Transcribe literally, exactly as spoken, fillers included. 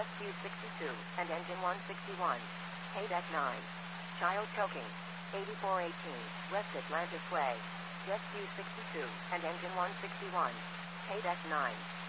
Rescue sixty-two and Engine one sixty-one. Paydeck nine. Child choking. eighty-four eighteen, West Atlantis Way. Rescue sixty-two and Engine one sixty-one. Paydeck nine.